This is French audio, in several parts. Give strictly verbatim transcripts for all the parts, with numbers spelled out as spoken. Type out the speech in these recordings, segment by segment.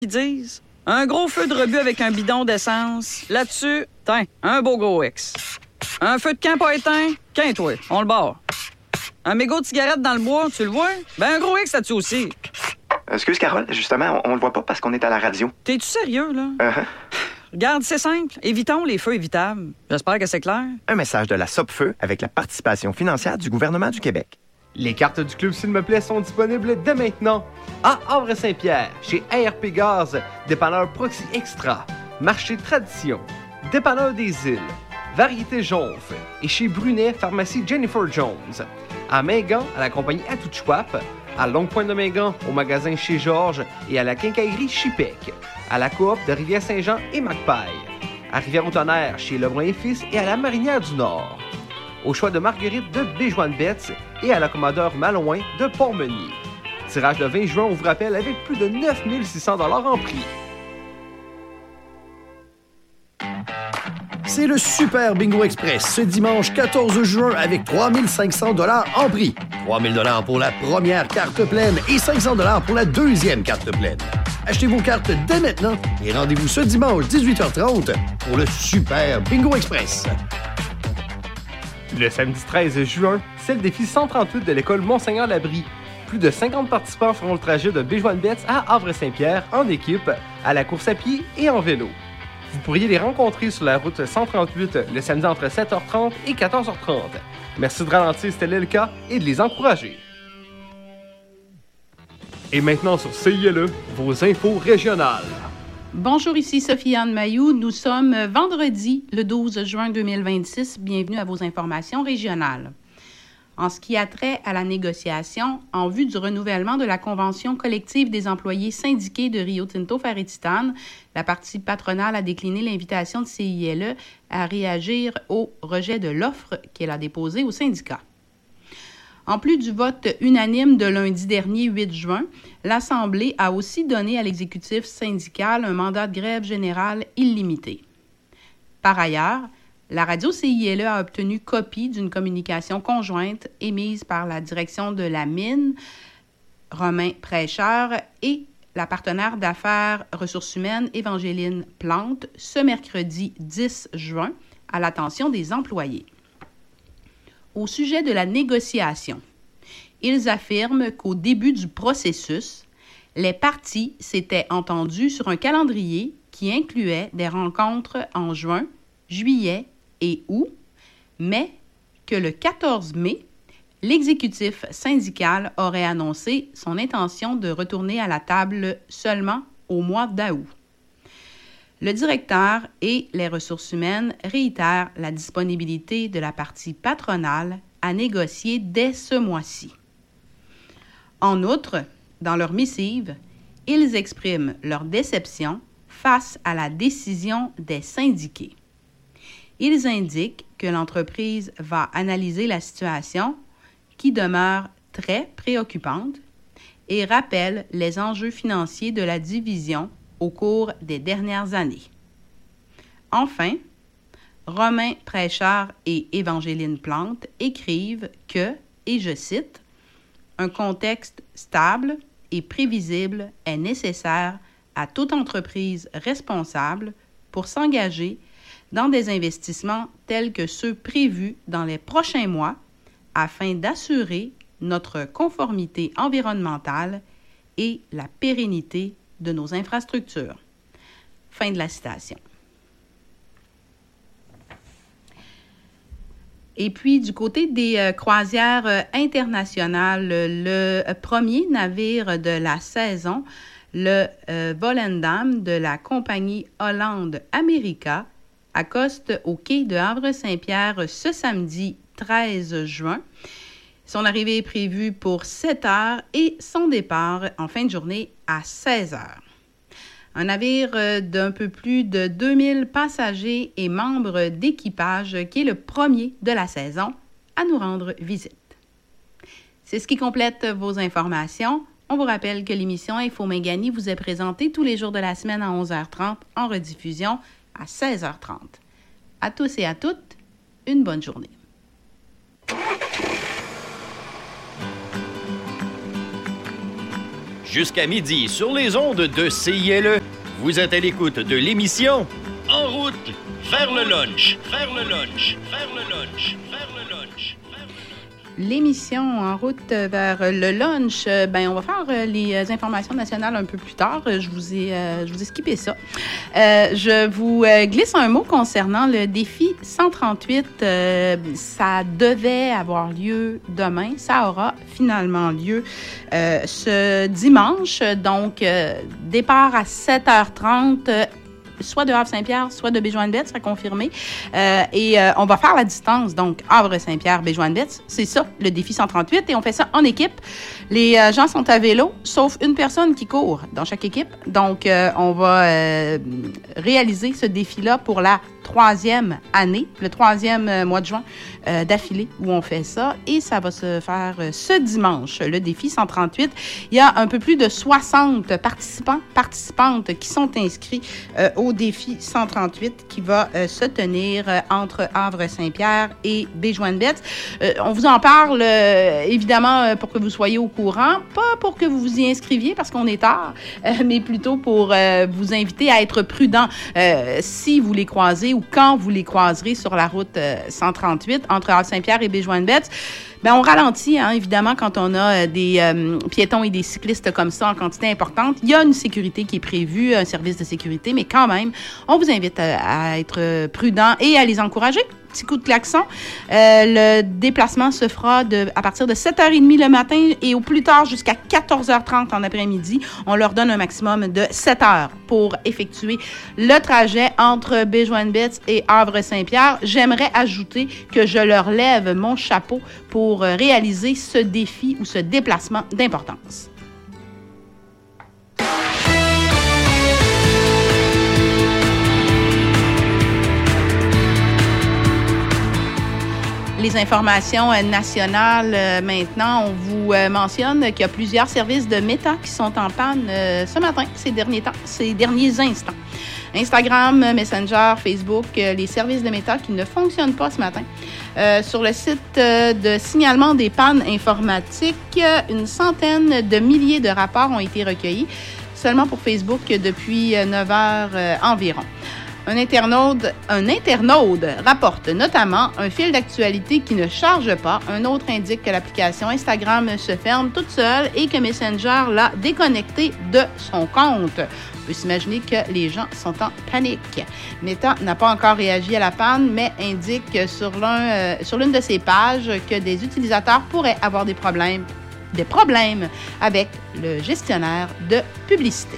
qu'ils disent. Un gros feu de rebut avec un bidon d'essence. Là-dessus, tiens, un beau gros X. Un feu de camp pas éteint, qu'un-toi, on le barre. Un mégot de cigarette dans le bois, tu le vois? Ben un gros X là-dessus aussi. Excuse, Carole, justement, on, on le voit pas parce qu'on est à la radio. T'es-tu sérieux, là? Uh-huh. Regarde, c'est simple. Évitons les feux évitables. J'espère que c'est clair. Un message de la Sopfeu avec la participation financière du gouvernement du Québec. Les cartes du Club S'il me plaît sont disponibles dès maintenant. À Havre-Saint-Pierre, chez A R P Gaz, dépanneur Proxy Extra, Marché Tradition, dépanneur des Îles, Variété Jonf et chez Brunet, pharmacie Jennifer Jones. À Mingan, à la compagnie Atouchouap, à Longue-Pointe-de-Mingan, au magasin chez Georges et à la quincaillerie Chipec, à la coop de Rivière-Saint-Jean et Macpaille, à Rivière-au-Tonnerre, chez Lebrun et Fils et à la Marinière du Nord, au choix de Marguerite de Béjoine-Betts et à la commodeur Malouin de Port-Meunier. Tirage le vingt juin, on vous rappelle, avec plus de neuf mille six cents dollars en prix. C'est le Super Bingo Express ce dimanche quatorze juin avec trois mille cinq cents dollars en prix. trois mille dollars pour la première carte pleine et cinq cents dollars pour la deuxième carte pleine. Achetez vos cartes dès maintenant et rendez-vous ce dimanche dix-huit heures trente pour le Super Bingo Express. Le samedi treize juin, c'est le défi cent trente-huit de l'école Monseigneur-Labrie. Plus de cinquante participants feront le trajet de Béjoine-Betts à Havre-Saint-Pierre en équipe, à la course à pied et en vélo. Vous pourriez les rencontrer sur la route cent trente-huit le samedi entre sept heures trente et quatorze heures trente. Merci de ralentir si tel est le cas et de les encourager. Et maintenant sur C I L E, vos infos régionales. Bonjour, ici Sophie-Anne Mailloux. Nous sommes vendredi, le douze juin deux mille vingt-six. Bienvenue à vos informations régionales. En ce qui a trait à la négociation, en vue du renouvellement de la convention collective des employés syndiqués de Rio Tinto Ferry-Titane, la partie patronale a décliné l'invitation de C I L E à réagir au rejet de l'offre qu'elle a déposée au syndicat. En plus du vote unanime de lundi dernier, huit juin, l'Assemblée a aussi donné à l'exécutif syndical un mandat de grève générale illimité. Par ailleurs, la radio C I L E a obtenu copie d'une communication conjointe émise par la direction de la mine, Romain Prêcheur, et la partenaire d'affaires ressources humaines Évangéline Plante ce mercredi dix juin à l'attention des employés. Au sujet de la négociation, ils affirment qu'au début du processus, les parties s'étaient entendues sur un calendrier qui incluait des rencontres en juin, juillet et août, mais que le quatorze mai, l'exécutif syndical aurait annoncé son intention de retourner à la table seulement au mois d'août. Le directeur et les ressources humaines réitèrent la disponibilité de la partie patronale à négocier dès ce mois-ci. En outre, dans leur missive, ils expriment leur déception face à la décision des syndiqués. Ils indiquent que l'entreprise va analyser la situation qui demeure très préoccupante et rappellent les enjeux financiers de la division au cours des dernières années. Enfin, Romain Prêcheur et Évangéline Plante écrivent que, et je cite, « Un contexte stable et prévisible est nécessaire à toute entreprise responsable pour s'engager dans des investissements tels que ceux prévus dans les prochains mois afin d'assurer notre conformité environnementale et la pérennité de nos infrastructures. » Fin de la citation. Et puis, du côté des euh, croisières euh, internationales, le euh, premier navire de la saison, le euh, Volendam de la compagnie Holland America, accoste au quai de Havre-Saint-Pierre ce samedi treize juin. Son arrivée est prévue pour sept heures et son départ en fin de journée à seize heures. Un navire d'un peu plus de deux mille passagers et membres d'équipage qui est le premier de la saison à nous rendre visite. C'est ce qui complète vos informations. On vous rappelle que l'émission Info Méganie vous est présentée tous les jours de la semaine à onze heures trente en rediffusion à seize heures trente. À tous et à toutes, une bonne journée. jusqu'à midi sur les ondes de C I L E. Vous êtes à l'écoute de l'émission En route vers le lunch, vers le lunch, vers le lunch, vers le lunch. L'émission En route vers le lunch, ben on va faire les informations nationales un peu plus tard. Je vous ai, euh, je vous ai skippé ça. Euh, je vous glisse un mot concernant le défi cent trente-huit. Euh, ça devait avoir lieu demain. Ça aura finalement lieu euh, ce dimanche. Donc, euh, départ à sept heures trente. Euh, soit de Havre-Saint-Pierre, soit de Béjoine-Betts, ça confirmé. Euh, et euh, on va faire la distance, donc Havre-Saint-Pierre, Béjoine-Betts. C'est ça, le défi cent trente-huit. Et on fait ça en équipe. Les euh, gens sont à vélo, sauf une personne qui court dans chaque équipe. Donc, euh, on va euh, réaliser ce défi-là pour la troisième année, le troisième euh, mois de juin euh, d'affilée où on fait ça. Et ça va se faire euh, ce dimanche, le défi cent trente-huit. Il y a un peu plus de soixante participants, participantes qui sont inscrits euh, au défi cent trente-huit qui va euh, se tenir euh, entre Havre-Saint-Pierre et Béjoine-Betts. Euh, on vous en parle euh, évidemment euh, pour que vous soyez au courant, pas pour que vous vous y inscriviez parce qu'on est tard, euh, mais plutôt pour euh, vous inviter à être prudent euh, si vous les croisez ou quand vous les croiserez sur la route euh, cent trente-huit entre Havre-Saint-Pierre et Béjoine-Betts. Ben, on ralentit, hein, évidemment, quand on a euh, des euh, piétons et des cyclistes comme ça en quantité importante. Il y a une sécurité qui est prévue, un service de sécurité, mais quand même, on vous invite à, à être prudent et à les encourager. Petit coup de klaxon. Euh, le déplacement se fera de, à partir de sept heures trente le matin et au plus tard jusqu'à quatorze heures trente en après-midi. On leur donne un maximum de sept heures pour effectuer le trajet entre Béjoine-Betts et Havre-Saint-Pierre. J'aimerais ajouter que je leur lève mon chapeau pour réaliser ce défi ou ce déplacement d'importance. Les informations nationales, euh, maintenant, on vous euh, mentionne qu'il y a plusieurs services de Meta qui sont en panne euh, ce matin, ces derniers temps, ces derniers instants. Instagram, Messenger, Facebook, euh, les services de Meta qui ne fonctionnent pas ce matin. Euh, sur le site euh, de signalement des pannes informatiques, euh, une centaine de milliers de rapports ont été recueillis seulement pour Facebook depuis euh, neuf heures euh, environ. Un internaute, un internaute rapporte notamment un fil d'actualité qui ne charge pas. Un autre indique que l'application Instagram se ferme toute seule et que Messenger l'a déconnecté de son compte. On peut s'imaginer que les gens sont en panique. Meta n'a pas encore réagi à la panne, mais indique sur, l'un, euh, sur l'une de ses pages que des utilisateurs pourraient avoir des problèmes, des problèmes avec le gestionnaire de publicité.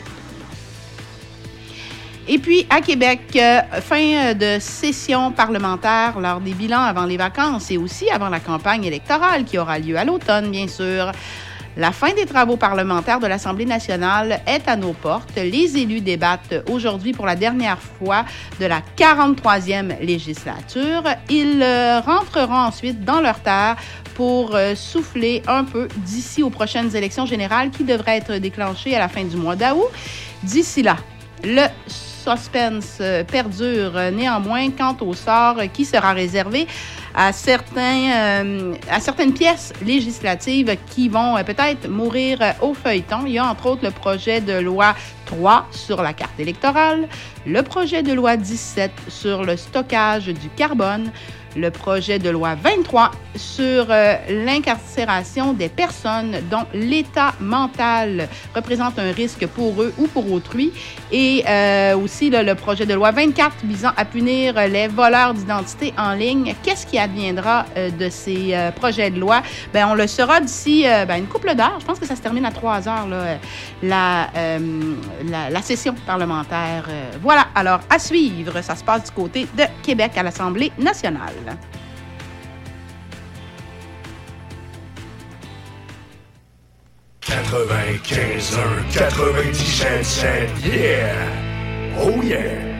Et puis, à Québec, euh, fin de session parlementaire lors des bilans avant les vacances et aussi avant la campagne électorale qui aura lieu à l'automne, bien sûr. La fin des travaux parlementaires de l'Assemblée nationale est à nos portes. Les élus débattent aujourd'hui pour la dernière fois de la quarante-troisième législature. Ils euh, rentreront ensuite dans leur terre pour euh, souffler un peu d'ici aux prochaines élections générales qui devraient être déclenchées à la fin du mois d'août. D'ici là, le suspense perdure néanmoins quant au sort qui sera réservé à, certains, euh, à certaines pièces législatives qui vont euh, peut-être mourir au feuilleton. Il y a entre autres le projet de loi trois sur la carte électorale, le projet de loi dix-sept sur le stockage du carbone, le projet de loi vingt-trois sur euh, l'incarcération des personnes dont l'état mental représente un risque pour eux ou pour autrui, et euh, aussi là, le projet de loi vingt-quatre visant à punir les voleurs d'identité en ligne. Qu'est-ce qui adviendra euh, de ces euh, projets de loi? Ben, on le saura d'ici euh, ben, une couple d'heures. Je pense que ça se termine à trois heures, là, la, euh, la, la session parlementaire. Euh, voilà, alors à suivre, ça se passe du côté de Québec à l'Assemblée nationale. quatre-vingt-quinze un, quatre-vingt-dix-sept sept, yeah! Oh yeah!